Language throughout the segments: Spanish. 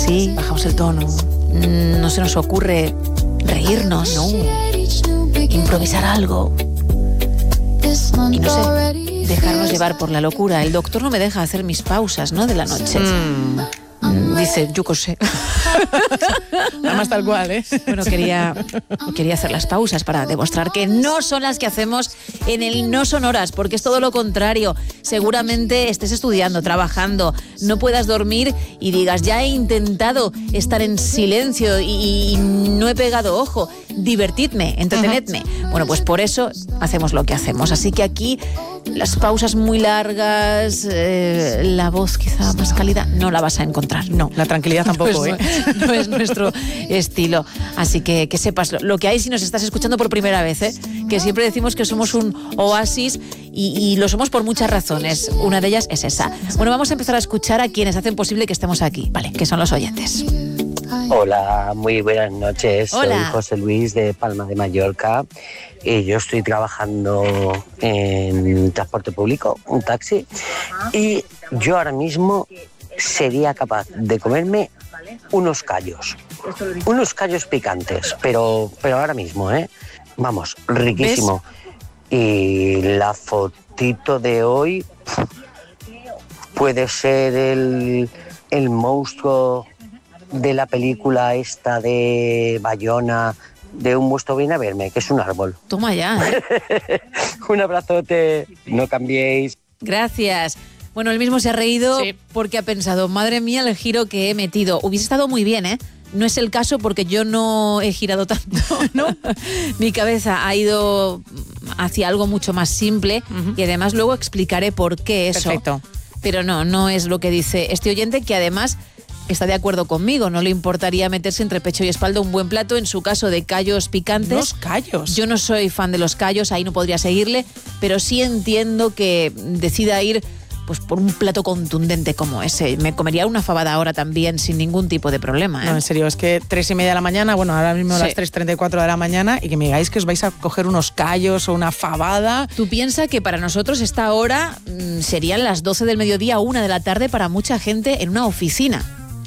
así. Bajamos el tono. No se nos ocurre reírnos, No. improvisar algo y no sé, dejarnos llevar por la locura. El doctor no me deja hacer mis pausas, ¿no?, de la noche. Dice, yo qué sé. Además tal cual, ¿eh? Bueno, quería hacer las pausas para demostrar que no son las que hacemos en el No Son Horas, porque es todo lo contrario. Seguramente estés estudiando, trabajando, no puedas dormir y digas, ya he intentado estar en silencio y no he pegado ojo. Divertidme, entretenedme. Bueno, pues por eso hacemos lo que hacemos. Así que aquí las pausas muy largas, la voz quizá más cálida, no la vas a encontrar. No, la tranquilidad tampoco, No es nuestro estilo. Así que sepas lo que hay si nos estás escuchando por primera vez, que siempre decimos que somos un oasis y lo somos por muchas razones. Una de ellas es esa. Bueno, vamos a empezar a escuchar a quienes hacen posible que estemos aquí, ¿vale? Que son los oyentes. Hola, muy buenas noches. Hola. Soy José Luis de Palma de Mallorca y yo estoy trabajando en transporte público, un taxi, y yo ahora mismo sería capaz de comerme unos callos picantes, pero ahora mismo, vamos, riquísimo. Y la fotito de hoy puede ser el monstruo de la película esta de Bayona, de Un vuestro viene a verme, que es un árbol. Toma ya. Un abrazote, no cambiéis. Gracias. Bueno, él mismo se ha reído Sí. porque ha pensado, madre mía, el giro que he metido. Hubiese estado muy bien, ¿eh? No es el caso porque yo no he girado tanto, ¿no? Mi cabeza ha ido hacia algo mucho más simple y además luego explicaré por qué eso. Perfecto. Pero no es lo que dice este oyente, que además está de acuerdo conmigo. No le importaría meterse entre pecho y espalda un buen plato, en su caso de callos picantes. Unos callos. Yo no soy fan de los callos, ahí no podría seguirle, pero sí entiendo que decida ir pues por un plato contundente como ese. Me comería una fabada ahora también sin ningún tipo de problema, ¿eh? No, en serio, es que 3:30 de la mañana, bueno, ahora mismo Sí. las 3:34 de la mañana, y que me digáis que os vais a coger unos callos o una fabada. Tú piensas que para nosotros esta hora serían las 12 del mediodía o 1 de la tarde para mucha gente en una oficina.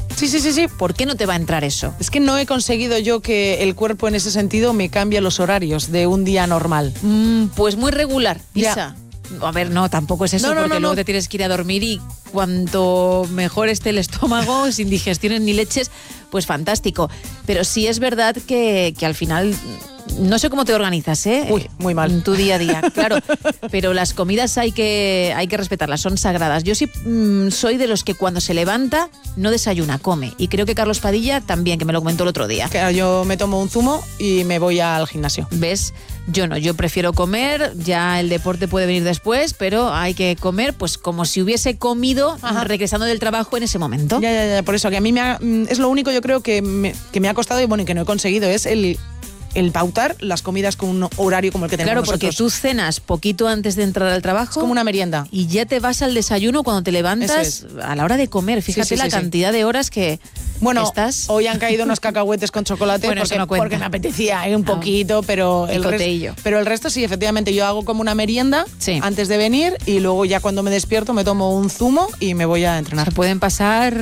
Sí. ¿Por qué no te va a entrar eso? Es que no he conseguido yo que el cuerpo en ese sentido me cambie los horarios de un día normal. Pues muy regular, Ya. Isa. A ver, no, tampoco es eso, No, porque luego no. te tienes que ir a dormir y cuanto mejor esté el estómago, sin digestiones ni leches, pues fantástico. Pero sí es verdad que al final, no sé cómo te organizas, ¿eh? Uy, muy mal. En tu día a día, claro. Pero las comidas hay que respetarlas, son sagradas. Yo sí soy de los que cuando se levanta no desayuna, come. Y creo que Carlos Padilla también, que me lo comentó el otro día. Claro, yo me tomo un zumo y me voy al gimnasio. ¿Ves? Yo no, yo prefiero comer, ya el deporte puede venir después, pero hay que comer pues como si hubiese comido regresando del trabajo en ese momento. Ya, por eso, que a mí es lo único, yo creo, que me ha costado y bueno, y que no he conseguido, es el pautar las comidas con un horario como el que tenemos Claro, porque nosotros. tú cenas poquito antes de entrar al trabajo. Es como una merienda. Y ya te vas al desayuno cuando te levantas Eso a la hora de comer. Fíjate Sí. la cantidad de horas que Bueno, estás. hoy han caído unos cacahuetes con chocolate Bueno, eso no cuenta. porque me apetecía un poquito, pero Picoteillo. pero el resto sí, efectivamente, yo hago como una merienda Sí. antes de venir y luego ya cuando me despierto me tomo un zumo y me voy a Se entrenar. pueden pasar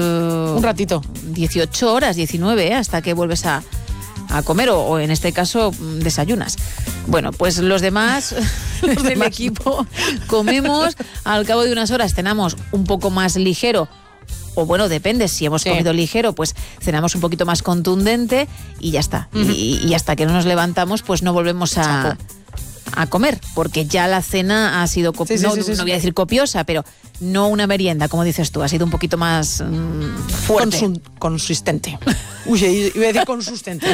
Un ratito. 18 horas, 19, hasta que vuelves a comer o en este caso desayunas. Bueno, pues los demás del equipo comemos, al cabo de unas horas cenamos un poco más ligero. O bueno, depende, si hemos Sí. comido ligero, pues cenamos un poquito más contundente y ya está. Y hasta que no nos levantamos, pues no volvemos a comer, porque ya la cena ha sido Sí. no voy a decir copiosa, pero no una merienda, como dices tú, ha sido un poquito más fuerte. Consistente. Uy, iba a decir consistente.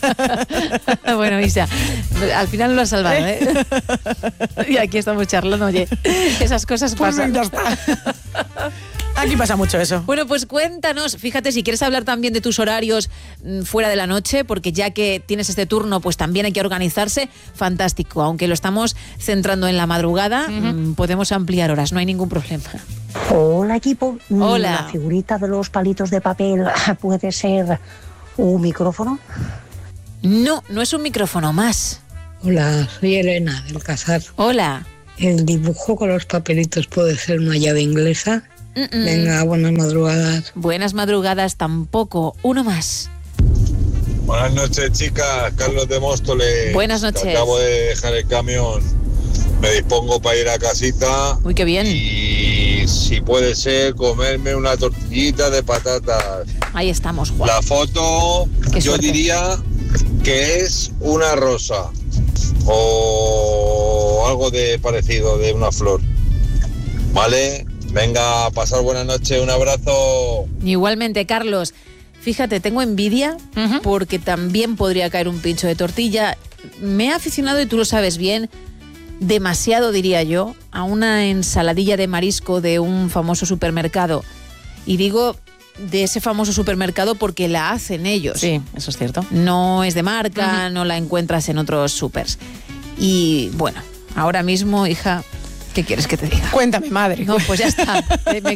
Bueno, Isa, al final lo has salvado, ¿eh? Y aquí estamos charlando, oye, esas cosas Pues pasan. ya está. Aquí pasa mucho eso. Bueno, pues cuéntanos, fíjate, si quieres hablar también de tus horarios fuera de la noche, porque ya que tienes este turno, pues también hay que organizarse, fantástico. Aunque lo estamos centrando en la madrugada, podemos ampliar horas, no hay ningún problema. Hola, equipo. Hola. La figurita de los palitos de papel puede ser un micrófono. No, no es un micrófono más. Hola, soy Elena del Casar. Hola. El dibujo con los papelitos puede ser una llave inglesa. Venga, buenas madrugadas. Buenas madrugadas tampoco. Uno más. Buenas noches, chicas. Carlos de Móstoles. Buenas noches. Acabo de dejar el camión. Me dispongo para ir a casita. Uy, qué bien. Y si puede ser, comerme una tortillita de patatas. Ahí estamos, Juan. La foto, Qué yo suerte. diría que es una rosa. O algo de parecido, de una flor. ¿Vale? Venga, pasar buenas noches. Un abrazo. Igualmente, Carlos. Fíjate, tengo envidia porque también podría caer un pincho de tortilla. Me he aficionado, y tú lo sabes bien, demasiado diría yo, a una ensaladilla de marisco de un famoso supermercado. Y digo de ese famoso supermercado porque la hacen ellos. Sí, eso es cierto. No es de marca, no la encuentras en otros supers. Y bueno, ahora mismo, hija, ¿qué quieres que te diga? Cuéntame, madre. No, pues ya está, me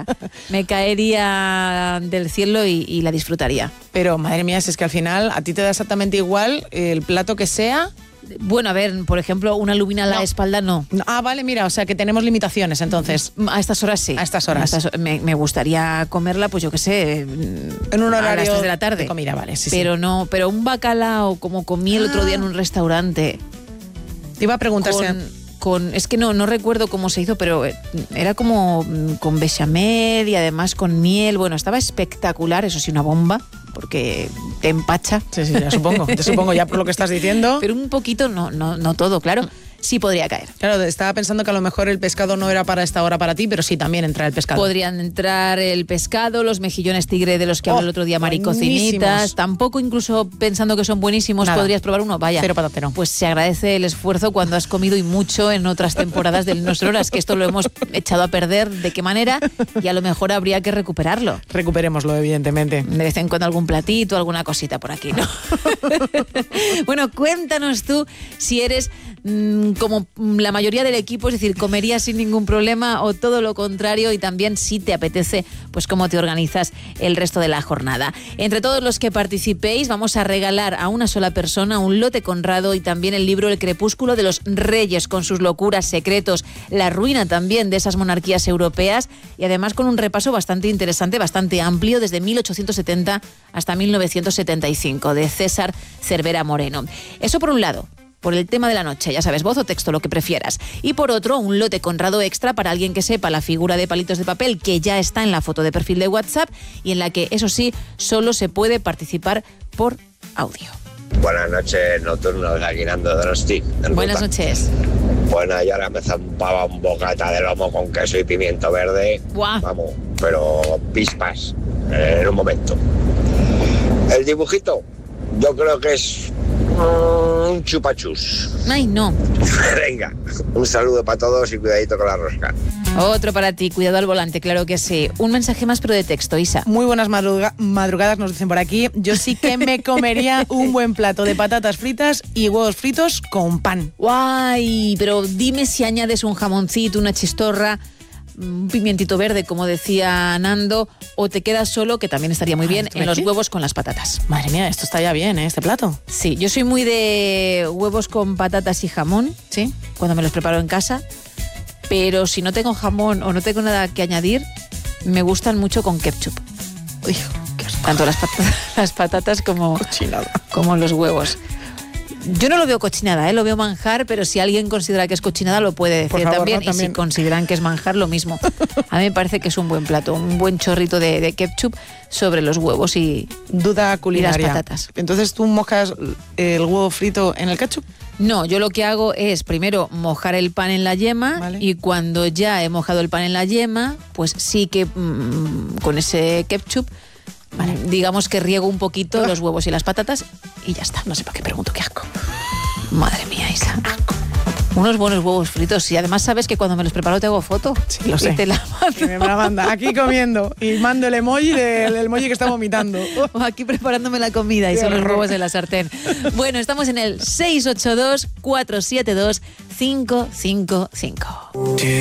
caería del cielo y la disfrutaría. Pero, madre mía, si es que al final a ti te da exactamente igual el plato que sea. Bueno, a ver, por ejemplo, una lubina a la espalda no. Ah, vale, mira, o sea que tenemos limitaciones entonces. A estas horas sí. A estas horas. Me gustaría comerla, pues yo qué sé, En un horario a las 3 de la tarde. de comida, vale, sí, pero no, pero un bacalao como comí el otro día en un restaurante. Te iba a preguntar si... Es que no recuerdo cómo se hizo, pero era como con bechamel y además con miel. Bueno, estaba espectacular, eso sí, una bomba, porque te empacha. Sí, te supongo ya por lo que estás diciendo. Pero un poquito, no todo, claro. Sí podría caer. Claro, estaba pensando que a lo mejor el pescado no era para esta hora para ti, pero sí también entra el pescado. Podrían entrar el pescado, los mejillones tigre de los que hablé el otro día, maricocinitas. Buenísimos. Tampoco, incluso pensando que son buenísimos, Nada. podrías probar uno. Vaya. Cero patatero. Pues se agradece el esfuerzo cuando has comido y mucho en otras temporadas del No Son Horas, que esto lo hemos echado a perder. ¿De qué manera? Y a lo mejor habría que recuperarlo. Recuperémoslo, evidentemente. De vez en cuando algún platito, alguna cosita por aquí, ¿no? Bueno, cuéntanos tú si eres como la mayoría del equipo, es decir, comerías sin ningún problema o todo lo contrario, y también si te apetece, pues cómo te organizas el resto de la jornada. Entre todos los que participéis vamos a regalar a una sola persona un lote Conrado y también el libro El crepúsculo de los reyes, con sus locuras, secretos, la ruina también de esas monarquías europeas, y además con un repaso bastante interesante, bastante amplio, desde 1870 hasta 1975, de César Cervera Moreno. Eso por un lado, por el tema de la noche, ya sabes, voz o texto, lo que prefieras. Y por otro, un lote Conrado extra para alguien que sepa la figura de palitos de papel que ya está en la foto de perfil de WhatsApp y en la que, eso sí, solo se puede participar por audio. Buenas noches, nocturnos, Aguinando de Donosti. Buenas noches. Bueno, y ahora me zampaba un bocata de lomo con queso y pimiento verde. ¡Guau! Vamos, pero pispas, en un momento. El dibujito, yo creo que es un chupachus. Ay, no. Venga, un saludo para todos y cuidadito con la rosca. Otro para ti, cuidado al volante, claro que sí. Un mensaje más, pero de texto, Isa. Muy buenas madrugadas, nos dicen por aquí. Yo sí que me comería un buen plato de patatas fritas y huevos fritos con pan. Guay, pero dime si añades un jamoncito, una chistorra, un pimientito verde, como decía Nando, o te quedas solo, que también estaría muy bien, en los huevos con las patatas. Madre mía, esto está ya bien, ¿eh? Este plato. Sí, yo soy muy de huevos con patatas y jamón, ¿sí? Cuando me los preparo en casa, pero si no tengo jamón o no tengo nada que añadir, me gustan mucho con ketchup. Uy, qué asco. Tanto las patatas como los huevos. Yo no lo veo cochinada, lo veo manjar, pero si alguien considera que es cochinada lo puede decir. Por favor, también, ¿no? También. Y si consideran que es manjar, lo mismo. A mí me parece que es un buen plato, un buen chorrito de ketchup sobre los huevos y duda culinaria. Y las patatas. Entonces, ¿tú mojas el huevo frito en el ketchup? No, yo lo que hago es primero mojar el pan en la yema, ¿vale? Y cuando ya he mojado el pan en la yema, pues sí que con ese ketchup, vale, digamos que riego un poquito los huevos y las patatas y ya está. No sé para qué pregunto, qué asco. Madre mía, Isa. Unos buenos huevos fritos. Y además sabes que cuando me los preparo te hago foto. Sí, lo sé. Y te la mando. Que me la manda aquí comiendo y mando el emoji del emoji que está vomitando. O aquí preparándome la comida y son los huevos en la sartén. Bueno, estamos en el 682-472-555.